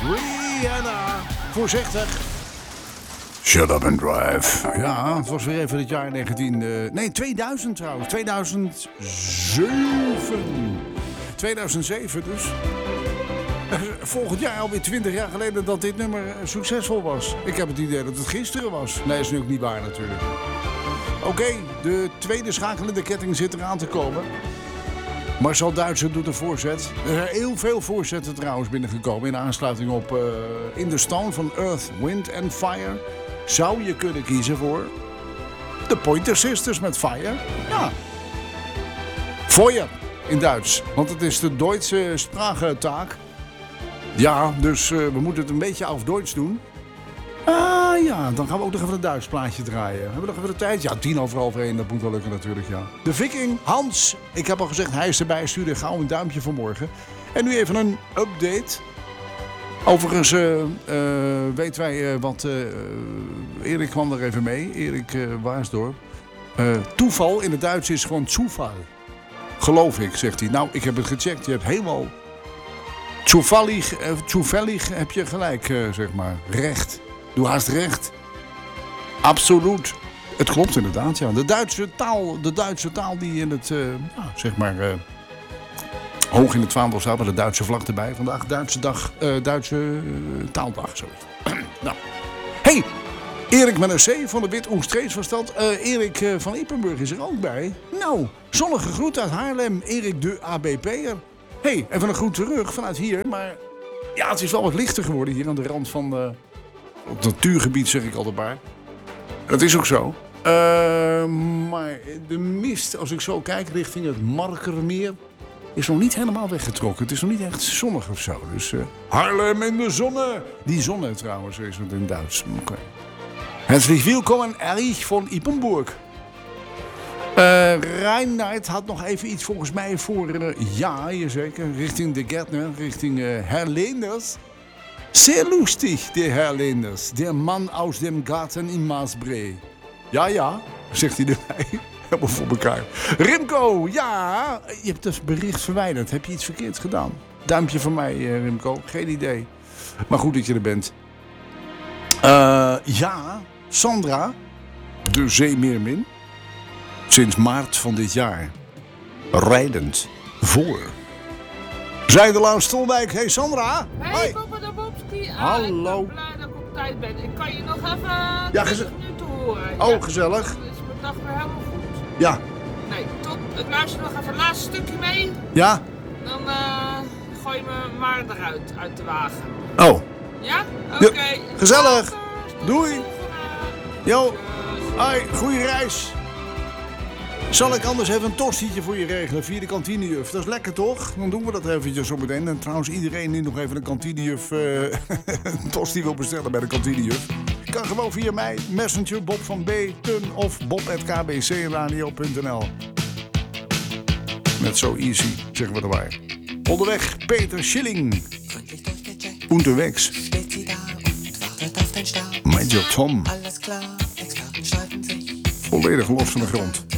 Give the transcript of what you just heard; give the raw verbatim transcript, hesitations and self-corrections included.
Rihanna. Voorzichtig. Shut up and drive. Ja, het was weer even het jaar negentien... Uh, nee, tweeduizend trouwens. tweeduizend zeven. tweeduizend zeven dus. Volgend jaar alweer twintig jaar geleden dat dit nummer succesvol was. Ik heb het idee dat het gisteren was. Nee, dat is nu ook niet waar natuurlijk. Oké, okay, de tweede schakelende ketting zit eraan te komen. Marcel Duitser doet een voorzet. Er zijn heel veel voorzetten trouwens binnengekomen in aansluiting op uh, In the Stone van Earth, Wind and Fire. Zou je kunnen kiezen voor de Pointer Sisters met Fire? Ja. Feuer in Duits, want het is de Duitse sprachtaak. Ja, dus uh, we moeten het een beetje auf Duits doen. Ah ja, dan gaan we ook nog even een Duits plaatje draaien. Hebben we nog even de tijd? Ja, tien over half één, dat moet wel lukken natuurlijk, ja. De Viking, Hans. Ik heb al gezegd, hij is erbij. Stuurde gauw een duimpje voor morgen. En nu even een update. Overigens uh, uh, weten wij uh, wat... Uh, Erik kwam er even mee. Erik uh, Waarsdorp. Uh, toeval in het Duits is gewoon toeval. Geloof ik, zegt hij. Nou, ik heb het gecheckt. Je hebt helemaal... Toevallig, uh, toevallig heb je gelijk, uh, zeg maar. Recht. Du hast recht. Absoluut. Het klopt inderdaad, ja. De Duitse taal, de Duitse taal die in het, uh, ja, zeg maar, uh, hoog in het vaandel staat, met de Duitse vlag erbij. Vandaag Duitse dag, uh, Duitse uh, taaldag, zoiets. Nou. Hey, Erik met een C van de Wit Oestrees was dat. Uh, Erik uh, van Ippenburg is er ook bij. Nou, zonnige groet uit Haarlem. Erik de A B P'er. Hey, even een groet terug vanuit hier. Maar ja, het is wel wat lichter geworden hier aan de rand van... Uh, op natuurgebied zeg ik altijd maar. Dat is ook zo. Uh, maar de mist, als ik zo kijk richting het Markermeer... is nog niet helemaal weggetrokken. Het is nog niet echt zonnig of zo. Dus uh, Haarlem in de zonne. Die zonne trouwens is het in Duits. Okay. Herzlich willkommen, Erich van Ippenburg. Uh, Reinhard had nog even iets volgens mij voor... Uh, ja, hier zeker. Richting de Gärtner, richting uh, Herr Leenders. Sehr lustig, der Herr Leenders. Der Mann aus dem Garten in Maasbree. Ja, ja, zegt hij erbij. Helemaal voor elkaar. Rimco, ja, je hebt het bericht verwijderd. Heb je iets verkeerds gedaan? Duimpje van mij, Rimco. Geen idee. Maar goed dat je er bent. Uh, ja, Sandra, de Zeemeermin. Sinds maart van dit jaar. Rijdend voor. Zijdelaar Stolwijk. Hey Sandra. Hey Papa de Bobski. Ah, hallo. Ik ben blij dat ik op tijd ben. Ik kan je nog even ja, twintig minuten horen. Oh, ja, gezellig. Dan is mijn dag weer helemaal goed. Ja. Nee, tot. Ik luister nog even het laatste stukje mee. Ja. Dan uh, gooi je me maar eruit, uit de wagen. Oh. Ja? Oké. Okay. Ja, gezellig. Tot doei. Jo. Hoi, goeie reis. Zal ik anders even een tostietje voor je regelen via de kantinejuf? Dat is lekker toch? Dan doen we dat eventjes zo meteen. En trouwens iedereen die nog even een kantinejuf uh, een tosti wil bestellen bij de kantinejuf. Kan gewoon via mij, Messenger, Bob van B, Tun of bob at k b c radio punt n l. Net zo easy, zeggen we erbij. Onderweg, Peter Schilling. Unterwegs. Major Tom. Volledig los van de grond.